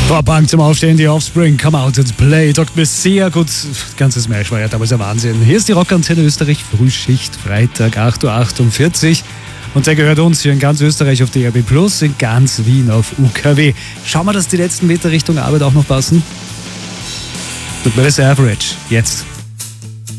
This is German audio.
Vorbank zum Aufstehen, die Offspring, Come Out and Play, taugt mir sehr gut. Ganzes Smash war ja damals ein Wahnsinn. Hier ist die Rockantenne Österreich, Frühschicht, Freitag, 8.48 Uhr. Und der gehört uns hier in ganz Österreich auf DRB+, in ganz Wien auf UKW. Schauen wir, dass die letzten Meter Richtung Arbeit auch noch passen. Tut mir das Average, jetzt.